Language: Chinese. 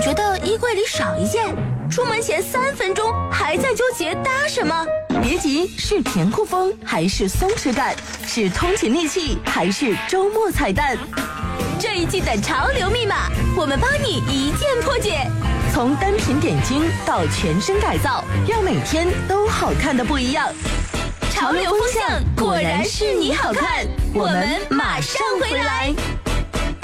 觉得衣柜里少一件，出门前3分钟还在纠结搭什么。别急，是甜酷风还是松弛感？是通勤利器还是周末彩蛋？这一季的潮流密码，我们帮你一键破解。从单品点睛到全身改造，让每天都好看的不一样。潮流风向果然是你好看，我们马上回来。